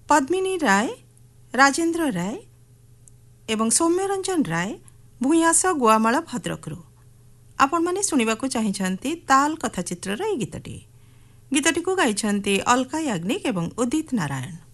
पद्मिनी राय, राजेन्द्र राय एवं सौम्यरंजन राय भूयास गुआमाला भद्रकरू। आपण माने सुनिबाकू चाहिछंती ताल कथाचित्रर ए गीतटी। गीतटी को गाइछंती अलका याग्निक एवं उदित नारायण।